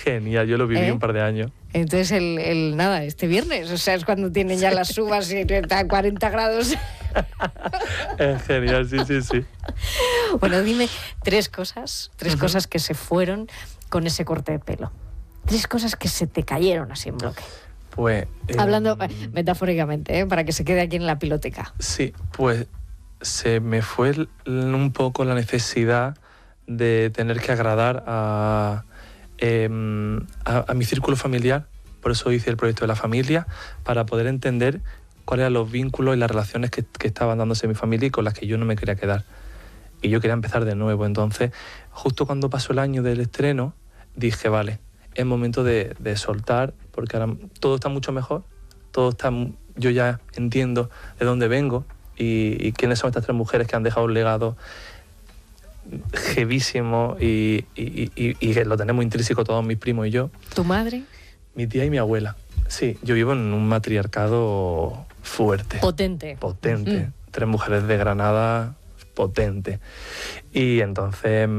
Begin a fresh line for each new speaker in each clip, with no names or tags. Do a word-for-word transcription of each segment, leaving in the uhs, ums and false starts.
Genial, yo lo viví
¿Eh?
un par de años.
Entonces, el, el nada, este viernes, o sea, es cuando tienen ya las uvas y a cuarenta grados.
Es genial, sí, sí, sí.
Bueno, dime tres cosas, tres uh-huh. cosas que se fueron con ese corte de pelo. Tres cosas que se te cayeron así en bloque.
Pues... Eh,
Hablando eh, metafóricamente, ¿eh? Para que se quede aquí en la piloteca.
Sí, pues se me fue un poco la necesidad de tener que agradar a... Eh, a, a mi círculo familiar, por eso hice el proyecto de la familia, para poder entender cuáles eran los vínculos y las relaciones que, que estaban dándose en mi familia y con las que yo no me quería quedar. Y yo quería empezar de nuevo. Entonces, justo cuando pasó el año del estreno, dije, vale, es momento de, de soltar, porque ahora todo está mucho mejor, todo está, yo ya entiendo de dónde vengo y, y quiénes son estas tres mujeres que han dejado un legado jevísimo y, y, y, y que lo tenemos intrínseco todos mis primos y yo.
¿Tu madre?
Mi tía y mi abuela. Sí, yo vivo en un matriarcado fuerte.
Potente.
Potente.
Mm.
Tres mujeres de Granada, potente. Y entonces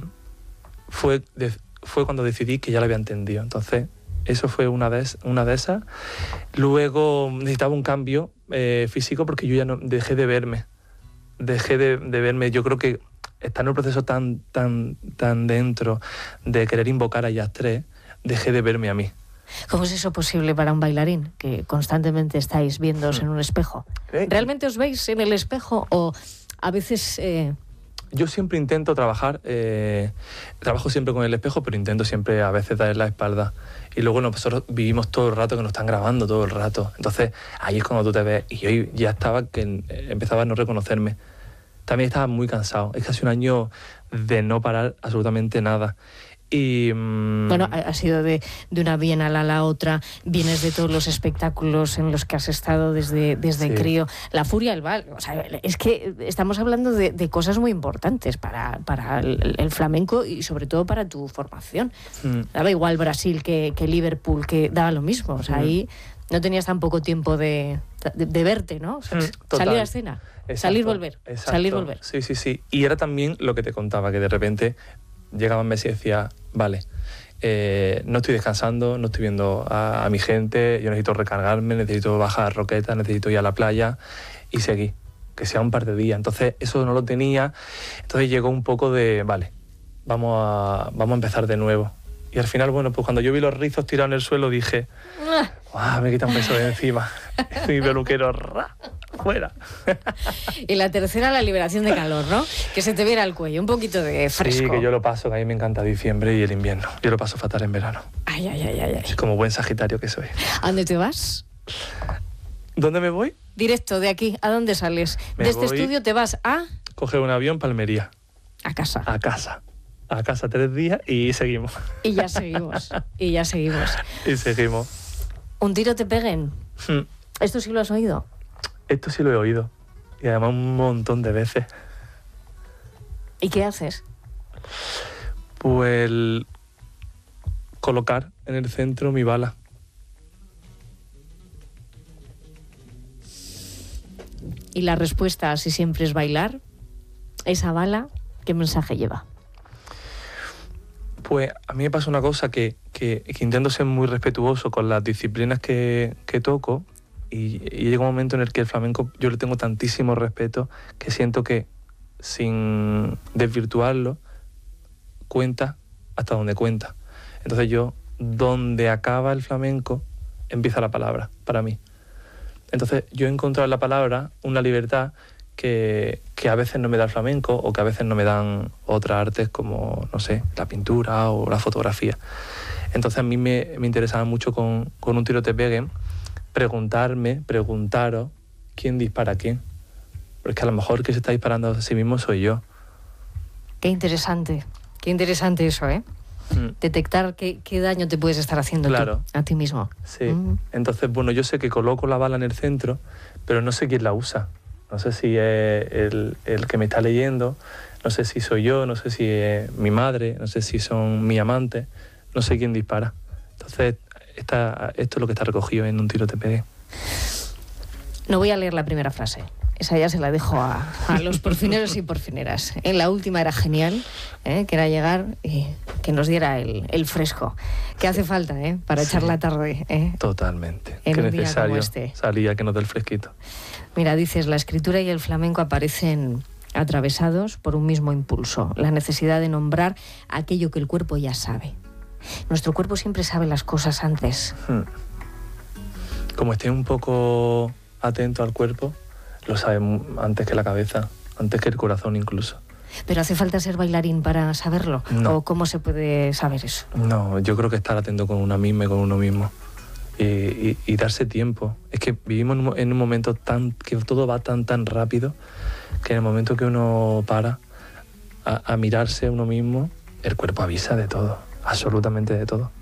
fue, de, fue cuando decidí que ya la había entendido. Entonces, eso fue una de, una de esas. Luego necesitaba un cambio eh, físico porque yo ya no dejé de verme. Dejé de, de verme. Yo creo que está en un proceso tan, tan, tan dentro de querer invocar a ellas tres, dejé de verme a mí.
¿Cómo es eso posible para un bailarín, que constantemente estáis viéndoos en un espejo?
¿Eh?
¿Realmente os veis en el espejo o a veces...? Eh...
Yo siempre intento trabajar, eh, trabajo siempre con el espejo, pero intento siempre a veces dar la espalda. Y luego nosotros vivimos todo el rato que nos están grabando, todo el rato. Entonces ahí es cuando tú te ves. Y yo ya estaba, que empezaba a no reconocerme. También estaba muy cansado. Es casi un año de no parar absolutamente nada. Y, mmm...
Bueno, ha sido de, de una bienal a la otra, vienes de todos los espectáculos en los que has estado desde, desde sí. crío. La Furia del Bal, o sea, es que estamos hablando de, de cosas muy importantes para, para el, el flamenco y sobre todo para tu formación. Mm. Daba igual Brasil que, que Liverpool, que daba lo mismo. O sea, mm. ahí no tenías tan poco tiempo de, de, de verte, ¿no? O sea, mm, salir a escena, exacto, salir, volver,
exacto.
salir, volver.
Sí, sí, sí. Y era también lo que te contaba, que de repente llegaban meses y decía, vale, eh, no estoy descansando, no estoy viendo a, a mi gente, yo necesito recargarme, necesito bajar roquetas, necesito ir a la playa y seguir, que sea un par de días. Entonces eso no lo tenía, entonces llegó un poco de, vale, vamos a, vamos a empezar de nuevo. Y al final, bueno, pues cuando yo vi los rizos tirados en el suelo dije, ¡ah! Me quita un peso de encima. Mi peluquero, ¡ra! Fuera.
Y la tercera, la liberación de calor, ¿no? Que se te viera el cuello, un poquito de fresco.
Sí, que yo lo paso, que a mí me encanta diciembre y el invierno. Yo lo paso fatal en verano.
Ay, ay, ay, ay.
Es como buen sagitario que soy.
¿A dónde te vas?
¿Dónde me voy?
Directo, de aquí. ¿A dónde sales?
Me
de este
voy...
estudio te vas a...
Coger un avión para Almería.
A casa.
A casa. A casa tres días y seguimos.
Y ya seguimos. Y ya seguimos.
Y seguimos.
¿Un tiro te peguen?
Hmm.
¿Esto sí lo has oído?
Esto sí lo he oído. Y además un montón de veces.
¿Y qué haces?
Pues el... colocar en el centro mi bala.
Y la respuesta, si siempre es bailar, esa bala, ¿qué mensaje lleva?
Pues a mí me pasa una cosa que, que, que intento ser muy respetuoso con las disciplinas que, que toco y, y llega un momento en el que el flamenco yo le tengo tantísimo respeto que siento que sin desvirtuarlo cuenta hasta donde cuenta. Entonces yo, donde acaba el flamenco, empieza la palabra para mí. Entonces yo he encontrado en la palabra una libertad que, que a veces no me da el flamenco o que a veces no me dan otras artes como, no sé, la pintura o la fotografía. Entonces a mí me, me interesaba mucho con, con Un tiro te peguen preguntarme, preguntaros quién dispara a quién. Porque a lo mejor que se está disparando a sí mismo soy yo.
Qué interesante, qué interesante eso, ¿eh? Mm. Detectar qué, qué daño te puedes estar haciendo
claro.
tú, a ti mismo.
Sí,
mm.
Entonces, bueno, yo sé que coloco la bala en el centro, pero no sé quién la usa. No sé si es el, el que me está leyendo, no sé si soy yo, no sé si es mi madre, no sé si son mis amantes, no sé quién dispara. Entonces, esta, esto es lo que está recogido en Un tiro te pegué.
No voy a leer la primera frase, esa ya se la dejo a, a los porfineros y porfineras. En la última era genial, ¿eh? Que era llegar y que nos diera el, el fresco. Que hace falta, ¿eh? Para sí. echar la tarde. ¿eh?
Totalmente.
En
Qué
un día
necesario
como este.
salía que nos dé el fresquito.
Mira, dices, la escritura y el flamenco aparecen atravesados por un mismo impulso, la necesidad de nombrar aquello que el cuerpo ya sabe. Nuestro cuerpo siempre sabe las cosas antes.
Hmm. Como esté un poco atento al cuerpo, lo sabe antes que la cabeza, antes que el corazón incluso.
¿Pero hace falta ser bailarín para saberlo?
No.
¿O cómo se puede saber eso?
No, yo creo que estar atento con una misma y con uno mismo. Y, y, y darse tiempo. Es que vivimos en un, en un momento tan que todo va tan tan rápido que en el momento que uno para a, a mirarse a uno mismo, el cuerpo avisa de todo, absolutamente de todo.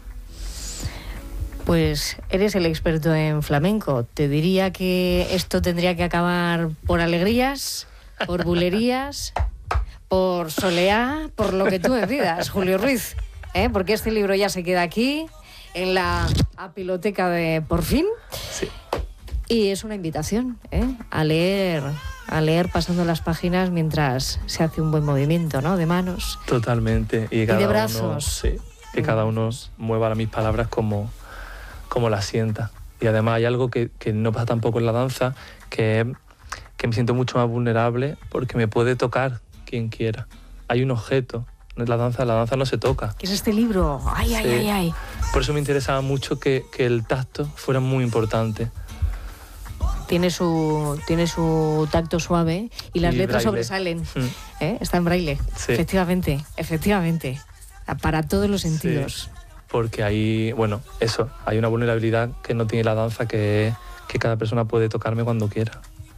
Pues eres el experto en flamenco. Te diría que esto tendría que acabar por alegrías, por bulerías, por soleá, por lo que tú me pidas, Julio Ruiz, ¿eh? Porque este libro ya se queda aquí en la apiloteca de Por Fin.
Sí.
Y es una invitación, ¿eh? a leer, a leer pasando las páginas mientras se hace un buen movimiento, ¿no? De manos.
Totalmente. Y, cada
y de
uno,
brazos.
Sí, que cada uno mueva mis palabras como, como las sienta. Y además hay algo que, que no pasa tampoco en la danza, que es que me siento mucho más vulnerable porque me puede tocar quien quiera. Hay un objeto. En la danza, la danza no se toca.
¿Qué es este libro? Ay, sí. ay, ay, ay.
Por eso me interesaba mucho que, que el tacto fuera muy importante.
Tiene su, tiene su tacto suave y las
y
letras
braille.
sobresalen.
Mm.
¿Eh? Está en braille.
Sí.
Efectivamente, efectivamente. Para todos los sentidos.
Sí. Porque hay, bueno, eso, hay una vulnerabilidad que no tiene la danza, que es que cada persona puede tocarme cuando quiera.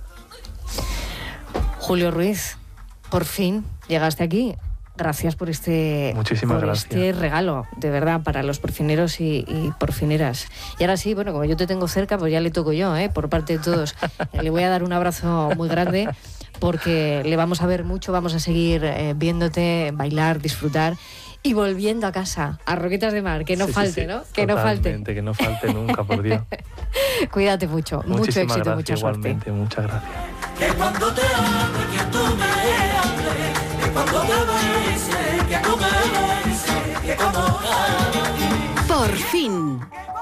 Julio Ruiz, por fin llegaste aquí. Gracias por este,
Muchísimas
por
gracias.
este regalo, de verdad, para los porfineros y, y porfineras. Y ahora sí, bueno, como yo te tengo cerca, pues ya le toco yo, ¿eh? Por parte de todos. Le voy a dar un abrazo muy grande porque le vamos a ver mucho, vamos a seguir eh, viéndote, bailar, disfrutar y volviendo a casa, a Roquetas de Mar, que no
sí,
falte,
sí, sí.
¿no? Que no falte.
Que no falte nunca, por Dios.
Cuídate mucho,
Muchísimas
mucho éxito,
gracias,
mucha
igualmente,
suerte.
Muchas gracias.
Que cuando te hable, que tú me hables, que cuando te beses, que tú me beses, que como nadie.
Por fin.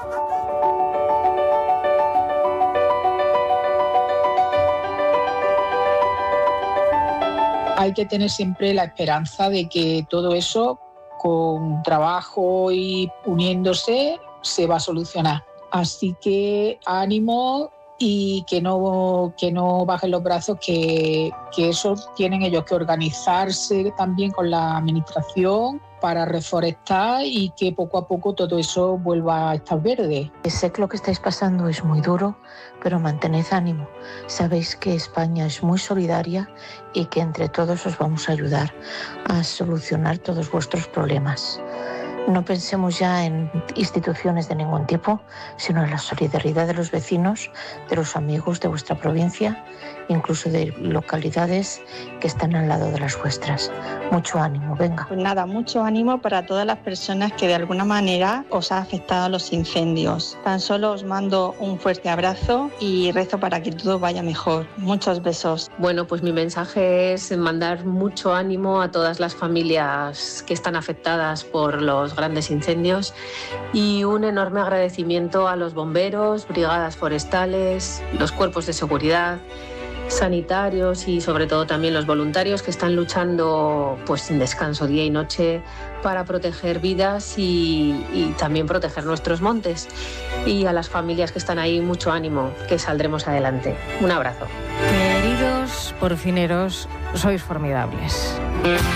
Hay que tener siempre la esperanza de que todo eso, con trabajo y uniéndose, se va a solucionar. Así que ánimo y que no, que no bajen los brazos, que, que eso tienen ellos que organizarse también con la administración para reforestar y que poco a poco todo eso vuelva a estar verde.
Sé que lo que estáis pasando es muy duro, pero mantened ánimo. Sabéis que España es muy solidaria y que entre todos os vamos a ayudar a solucionar todos vuestros problemas. No pensemos ya en instituciones de ningún tipo, sino en la solidaridad de los vecinos, de los amigos de vuestra provincia, incluso de localidades que están al lado de las vuestras. Mucho ánimo, venga.
Pues nada, mucho ánimo para todas las personas que de alguna manera os ha afectado los incendios. Tan solo os mando un fuerte abrazo y rezo para que todo vaya mejor. Muchos besos.
Bueno, pues mi mensaje es mandar mucho ánimo a todas las familias que están afectadas por los grandes incendios y un enorme agradecimiento a los bomberos, brigadas forestales, los cuerpos de seguridad, sanitarios y sobre todo también los voluntarios que están luchando pues sin descanso día y noche para proteger vidas y, y también proteger nuestros montes. Y a las familias que están ahí, mucho ánimo, que saldremos adelante. Un abrazo.
Queridos porfineros, sois formidables.